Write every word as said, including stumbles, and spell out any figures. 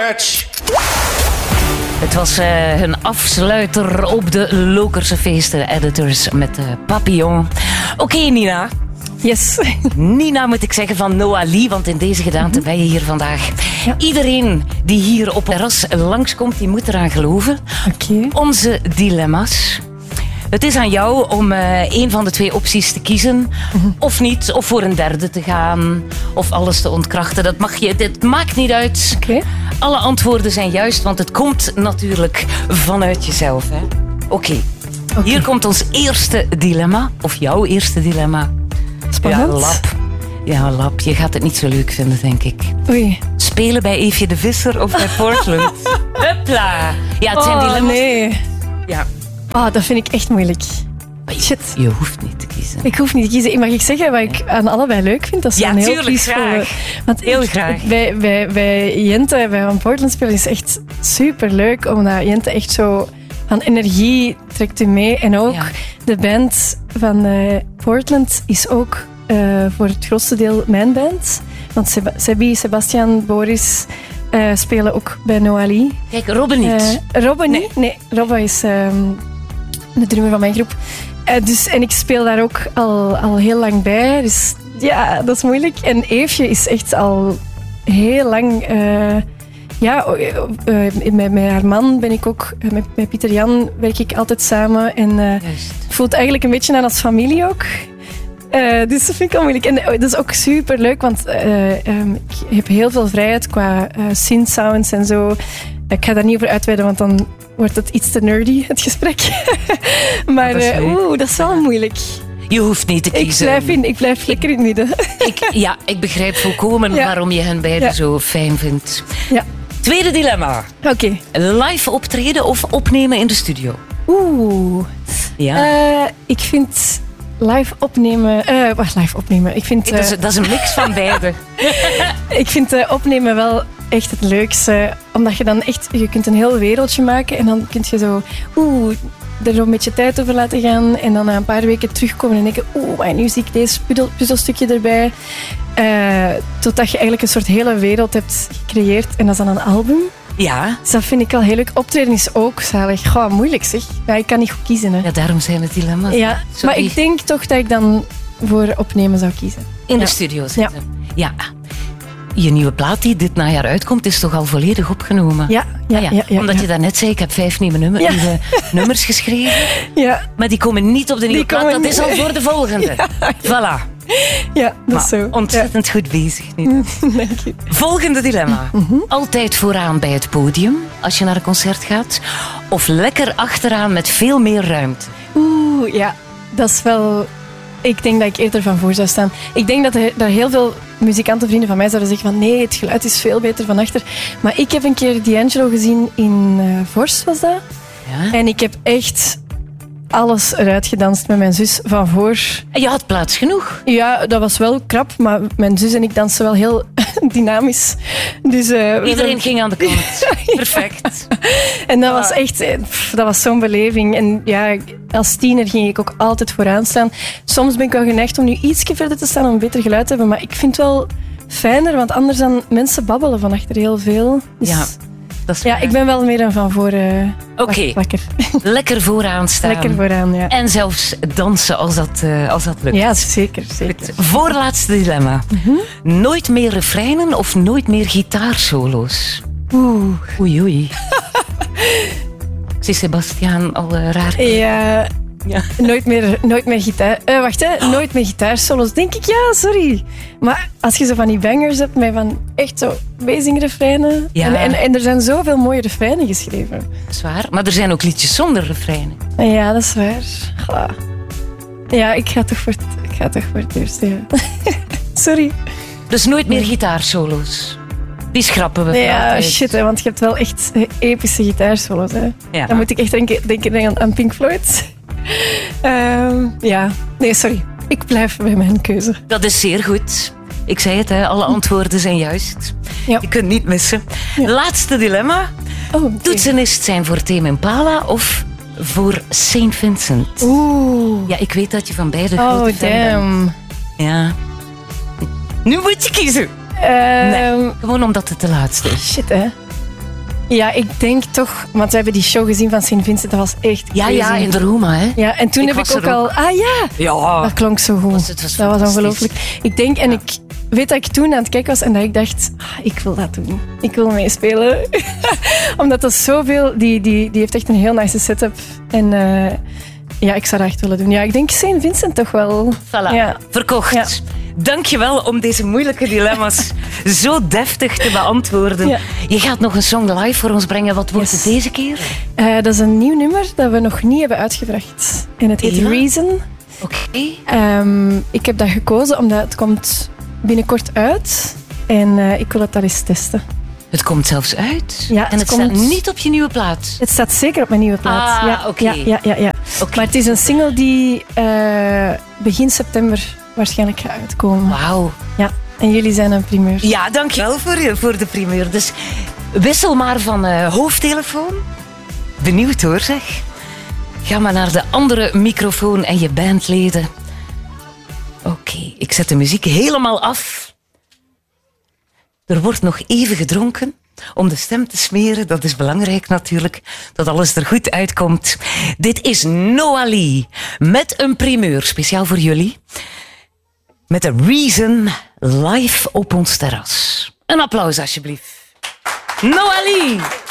match. Het was uh, hun afsluiter op de Lokerse feesten, de Editors met uh, Papillon. Oké, okay, Nina. Yes. Nina moet ik zeggen van Noah Lee, want in deze gedaante ben je hier vandaag. Ja. Iedereen die hier op het terras langskomt, die moet eraan geloven. Okay. Onze dilemma's. Het is aan jou om uh, een van de twee opties te kiezen. Mm-hmm. Of niet, of voor een derde te gaan. Of alles te ontkrachten. Dat mag je, het maakt niet uit. Okay. Alle antwoorden zijn juist, want het komt natuurlijk vanuit jezelf. Oké. Okay. Okay. Hier komt ons eerste dilemma. Of jouw eerste dilemma. Spannend. Ja, Lap. Ja, Lap. Je gaat het niet zo leuk vinden, denk ik. Oei. Spelen bij Eefje de Visser of bij Portland? Hupla. Ja, het zijn oh, dilemma's. nee. Ja. Oh, dat vind ik echt moeilijk. Shit. Je hoeft niet te kiezen. Ik hoef niet te kiezen. Mag ik zeggen wat ik aan allebei leuk vind? Dat is ja, een heel tuurlijk, graag. Want heel ik, graag. Bij, bij, bij Jente, bij Van Portland spelen, is echt super leuk. Omdat Jente echt zo van energie trekt u mee. En ook ja. de band van uh, Portland is ook uh, voor het grootste deel mijn band. Want Seb- Sebi, Sebastian, Boris uh, spelen ook bij Noah Lee. Kijk, Robben niet. Uh, Robben nee. niet? Nee, Robben is um, de drummer van mijn groep. Uh, dus, en ik speel daar ook al, al heel lang bij. Dus ja, dat is moeilijk. En Eefje is echt al heel lang... Uh, ja, uh, met, met haar man ben ik ook... Uh, met, met Pieter Jan werk ik altijd samen. En uh, voelt eigenlijk een beetje aan als familie ook. Uh, dus dat vind ik al moeilijk. En uh, dat is ook super leuk, want uh, um, ik heb heel veel vrijheid qua uh, synth-sounds en zo. Ik ga daar niet over uitweiden, want dan wordt het iets te nerdy, het gesprek. Maar dat is, uh, oeh, dat is wel moeilijk. Je hoeft niet te kiezen. Ik blijf, in, ik blijf lekker in het midden. Ik, ja, ik begrijp volkomen ja. waarom je hen beiden ja. zo fijn vindt. Ja. Tweede dilemma. Oké. Okay. Live optreden of opnemen in de studio? Oeh. Ja. Uh, ik vind... Live opnemen... Uh, wacht, live opnemen. Ik vind, uh, dat, is, dat is een mix van beide. Ik vind uh, opnemen wel echt het leukste. Omdat je dan echt... Je kunt een heel wereldje maken en dan kun je zo... Oeh, er zo een beetje tijd over laten gaan. En dan na een paar weken terugkomen en denken... Oeh, maar nu zie ik deze puzzelstukje erbij. Uh, totdat je eigenlijk een soort hele wereld hebt gecreëerd. En dat is dan een album. Ja. Dus dat vind ik al heel leuk. Optreden is ook zalig. Goh, moeilijk zeg. Ja, ik kan niet goed kiezen. Hè. Ja, daarom zijn het dilemma's. Ja, maar ik denk toch dat ik dan voor opnemen zou kiezen. In ja. de studio zitten. Ja. ja. Je nieuwe plaat die dit najaar uitkomt, is toch al volledig opgenomen? Ja. ja, ah, ja. ja, ja Omdat ja. je daarnet zei, ik heb vijf nieuwe, nummer, ja. nieuwe nummers geschreven. Ja. Maar die komen niet op de nieuwe die plaat. Dat niet. is al voor de volgende. Ja. Voilà. Ja, dat maar is zo. Ontzettend ja. goed bezig. Dank je. Volgende dilemma. Mm-hmm. Altijd vooraan bij het podium als je naar een concert gaat. Of lekker achteraan met veel meer ruimte. Oeh, ja. Dat is wel... Ik denk dat ik eerder van voor zou staan. Ik denk dat er, dat heel veel muzikantenvrienden van mij zouden zeggen van nee, het geluid is veel beter van achter. Maar ik heb een keer D'Angelo gezien in uh, Vorst, was dat? Ja. En ik heb echt... alles eruit gedanst met mijn zus van voor. En je had plaats genoeg? Ja, dat was wel krap, maar mijn zus en ik dansen wel heel dynamisch. Dus, uh, Iedereen dan... ging aan de kant. Perfect. En dat was echt, pff, dat was zo'n beleving. En ja, als tiener ging ik ook altijd vooraan staan. Soms ben ik wel geneigd om nu ietsje verder te staan om een beter geluid te hebben, maar ik vind het wel fijner, want anders dan mensen babbelen van achter heel veel. Dus... Ja. Dat is ja, ik ben wel meer dan van voor. Uh, Oké, okay. lekker vooraan staan. Lekker vooraan, ja. En zelfs dansen als dat, uh, als dat lukt. Ja, zeker. zeker. Het voorlaatste dilemma. Mm-hmm. Nooit meer refreinen of nooit meer gitaarsolo's? Oeh. Oei, oei. Ik zie Sebastiaan al uh, raar. Ja... Ja. Nooit meer, nooit meer gitaar... Uh, wacht, hè. Oh. Nooit meer gitaarsolos. Denk ik, ja, sorry. Maar als je zo van die bangers hebt met van echt zo amazing-refreinen... Ja. En, en, en er zijn zoveel mooie refreinen geschreven. Dat is waar. Maar er zijn ook liedjes zonder refreinen. Ja, dat is waar. Goh. Ja, ik ga toch voor het, ik ga toch voor het eerst, ja. Sorry. Dus nooit meer gitaarsolo's. Die schrappen we. Ja, shit, hè, want je hebt wel echt epische gitaarsolo's. Hè. Ja. Dan moet ik echt denken, denken aan, aan Pink Floyd. Um, ja, nee, sorry. Ik blijf bij mijn keuze. Dat is zeer goed. Ik zei het, hè, alle antwoorden zijn juist. Ja. Je kunt niet missen. Ja. Laatste dilemma. Oh, okay. Toetsenist zijn voor Tame Impala of voor Saint Vincent? Oeh. Ja, ik weet dat je van beide oh, grote fan damn. bent. Ja. Nu moet je kiezen. Um, nee, gewoon omdat het de laatste is. Shit, hè. Ja, ik denk toch, want we hebben die show gezien van Saint Vincent, dat was echt Ja, crazy. ja, in de Roma, hè? Ja, en toen Ik heb was ik ook er al... Ah ja, Ja. dat klonk zo goed. Was- het was dat was fantastisch. ongelooflijk. Ik denk, en ik weet dat ik toen aan het kijken was en dat ik dacht, ah, ik wil dat doen. Ik wil meespelen. Omdat dat zoveel... Die, die, die heeft echt een heel nice setup. En uh, ja, ik zou dat echt willen doen. Ja, ik denk Saint Vincent toch wel. Voilà, Ja. verkocht. Ja. Dank je wel om deze moeilijke dilemma's zo deftig te beantwoorden. Ja. Je gaat nog een song live voor ons brengen. Wat wordt Yes. het deze keer? Uh, dat is een nieuw nummer dat we nog niet hebben uitgebracht. En het heet Ja? Reason. Oké. Um, ik heb dat gekozen omdat het komt binnenkort uit. En uh, ik wil het daar eens testen. Het komt zelfs uit. Ja, en het het komt- staat niet op je nieuwe plaat. Het staat zeker op mijn nieuwe plaat. Ah, ja, oké. ja, ja, ja, ja. Oké. Maar het is een single die uh, begin september waarschijnlijk gaat uitkomen. Wauw. Ja. En jullie zijn een primeur. Ja, dankjewel voor, je- voor de primeur. Dus wissel maar van uh, hoofdtelefoon. Benieuwd hoor, zeg. Ga maar naar de andere microfoon en je bandleden. Oké, ik zet de muziek helemaal af. Er wordt nog even gedronken om de stem te smeren. Dat is belangrijk natuurlijk, dat alles er goed uitkomt. Dit is Noah Lee met een primeur, speciaal voor jullie. Met de Reason live op ons terras. Een applaus alsjeblieft. Noah Lee!